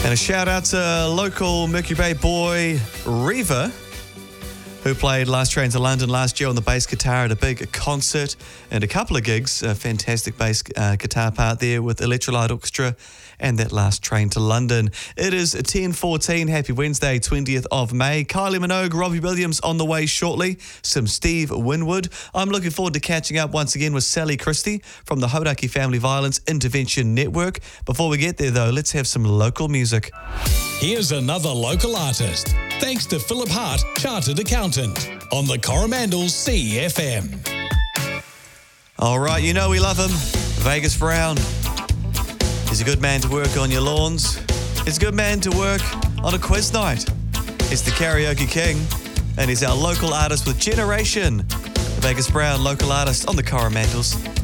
And a shout out to local Mercury Bay boy, Reva, who played Last Train to London last year on the bass guitar at a big concert and a couple of gigs. A fantastic bass guitar part there with Electrolyte Orchestra and that Last Train to London. It is 10:14. Happy Wednesday, 20th of May. Kylie Minogue, Robbie Williams on the way shortly. Some Steve Winwood. I'm looking forward to catching up once again with Sally Christie from the Hodaki Family Violence Intervention Network. Before we get there, though, let's have some local music. Here's another local artist. Thanks to Philip Hart, Chartered Accountant, on the Coromandel CFM. All right, you know we love him. Vegas Brown. He's a good man to work on your lawns. He's a good man to work on a quiz night. He's the karaoke king, and he's our local artist with Generation. Vegas Brown, local artist on the Coromandels.